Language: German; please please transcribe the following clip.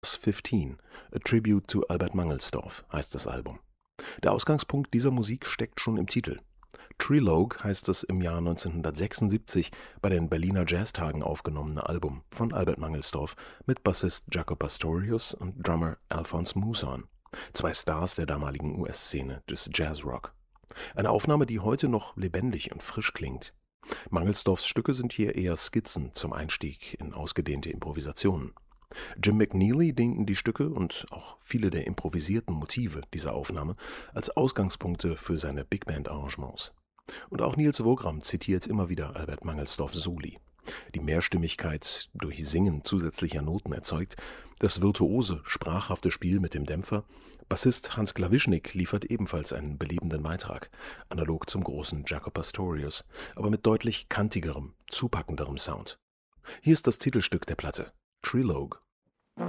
15, A Tribute to Albert Mangelsdorff heißt das Album. Der Ausgangspunkt dieser Musik steckt schon im Titel. Trilogue heißt das im Jahr 1976 bei den Berliner Jazztagen aufgenommene Album von Albert Mangelsdorff mit Bassist Jaco Pastorius und Drummer Alphonse Mouzon, zwei Stars der damaligen US-Szene des Jazzrock. Eine Aufnahme, die heute noch lebendig und frisch klingt. Mangelsdorffs Stücke sind hier eher Skizzen zum Einstieg in ausgedehnte Improvisationen. Jim McNeely dienten die Stücke und auch viele der improvisierten Motive dieser Aufnahme als Ausgangspunkte für seine Big-Band-Arrangements. Und auch Nils Wogram zitiert immer wieder Albert Mangelsdorff Soli. Die Mehrstimmigkeit durch Singen zusätzlicher Noten erzeugt, das virtuose, sprachhafte Spiel mit dem Dämpfer. Bassist Hans Klawischnik liefert ebenfalls einen belebenden Beitrag, analog zum großen Jaco Pastorius, aber mit deutlich kantigerem, zupackenderem Sound. Hier ist das Titelstück der Platte, Trilogue.